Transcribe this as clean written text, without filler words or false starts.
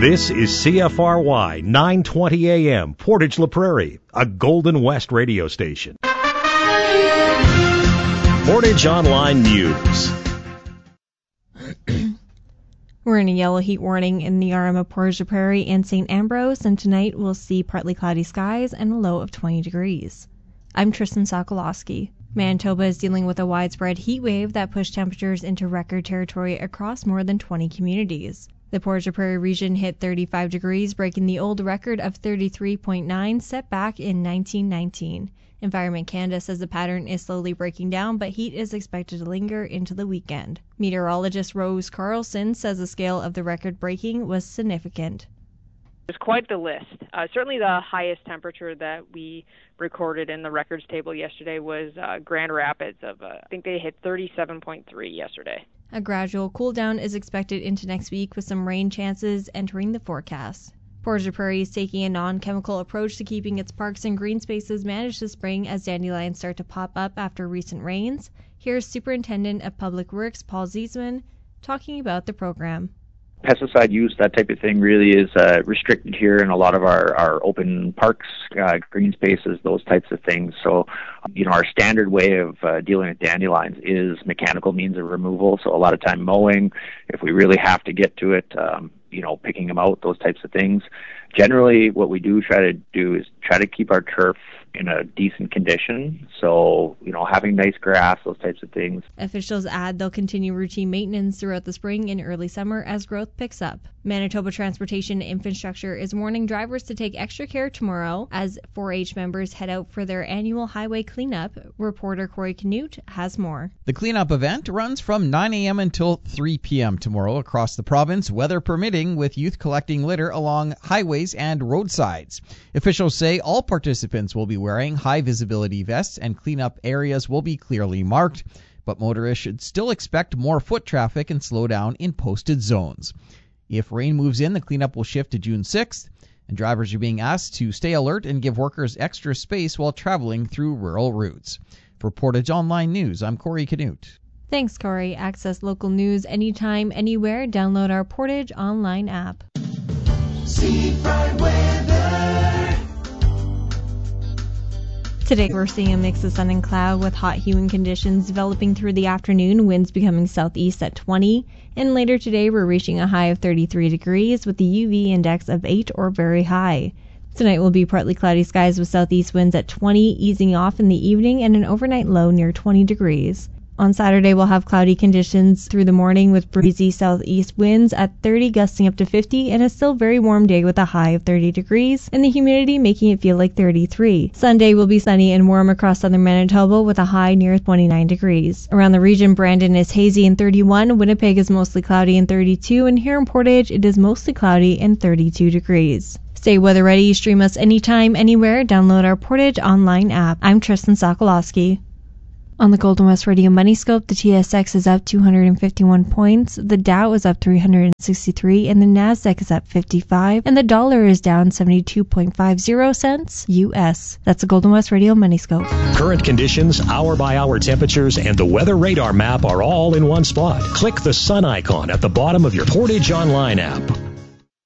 This is CFRY 920 AM, Portage La Prairie, a Golden West radio station. Portage Online News. We're in a yellow heat warning in the RM of Portage La Prairie and St. Ambrose, and tonight we'll see partly cloudy skies and a low of 20 degrees. I'm Tristan Sokolowski. Manitoba is dealing with a widespread heat wave that pushed temperatures into record territory across more than 20 communities. The Portage La Prairie region hit 35 degrees, breaking the old record of 33.9 set back in 1919. Environment Canada says the pattern is slowly breaking down, but heat is expected to linger into the weekend. Meteorologist Rose Carlson says the scale of the record breaking was significant. It was quite the list. Certainly the highest temperature that we recorded in the records table yesterday was Grand Rapids I think they hit 37.3 yesterday. A gradual cool down is expected into next week with some rain chances entering the forecast. Portage La Prairie is taking a non-chemical approach to keeping its parks and green spaces managed this spring as dandelions start to pop up after recent rains. Here's Superintendent of Public Works Paul Ziesman talking about the program. Pesticide use, that type of thing, really is restricted here in a lot of our open parks, green spaces, those types of things. So, our standard way of dealing with dandelions is mechanical means of removal. So a lot of time mowing, if we really have to get to it, picking them out, those types of things. Generally, what we do try to do is try to keep our turf in a decent condition. So, having nice grass, those types of things. Officials add they'll continue routine maintenance throughout the spring and early summer as growth picks up. Manitoba Transportation Infrastructure is warning drivers to take extra care tomorrow as 4-H members head out for their annual highway cleanup. Reporter Corey Canute has more. The cleanup event runs from 9 a.m. until 3 p.m. tomorrow across the province, weather permitting, with youth collecting litter along highways and roadsides. Officials say all participants will be wearing high-visibility vests and cleanup areas will be clearly marked, but motorists should still expect more foot traffic and slow down in posted zones. If rain moves in, the cleanup will shift to June 6th, and drivers are being asked to stay alert and give workers extra space while traveling through rural routes. For Portage Online News, I'm Corey Canute. Thanks, Corey. Access local news anytime, anywhere. Download our Portage Online app. Seafront weather. Today we're seeing a mix of sun and cloud with hot humid conditions developing through the afternoon, winds becoming southeast at 20, and later today we're reaching a high of 33 degrees with the UV index of 8 or very high. Tonight will be partly cloudy skies with southeast winds at 20, easing off in the evening, and an overnight low near 20 degrees. On Saturday, we'll have cloudy conditions through the morning with breezy southeast winds at 30, gusting up to 50, and a still very warm day with a high of 30 degrees, and the humidity making it feel like 33. Sunday will be sunny and warm across southern Manitoba with a high near 29 degrees. Around the region, Brandon is hazy and 31, Winnipeg is mostly cloudy and 32, and here in Portage, it is mostly cloudy and 32 degrees. Stay weather ready, stream us anytime, anywhere, download our Portage Online app. I'm Tristan Sokolowski. On the Golden West Radio Money Scope, the TSX is up 251 points, the Dow is up 363, and the Nasdaq is up 55, and the dollar is down 72.50 cents U.S. That's the Golden West Radio Money Scope. Current conditions, hour-by-hour temperatures, and the weather radar map are all in one spot. Click the sun icon at the bottom of your Portage Online app.